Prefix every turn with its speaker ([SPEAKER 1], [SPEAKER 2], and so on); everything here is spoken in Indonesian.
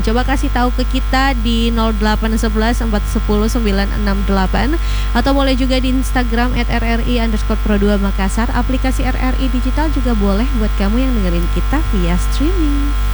[SPEAKER 1] Coba kasih tahu ke kita di 0811 410 968 atau boleh juga di Instagram @rri_pro2 Makassar. Aplikasi RRI Digital juga boleh buat kamu yang dengerin kita via streaming.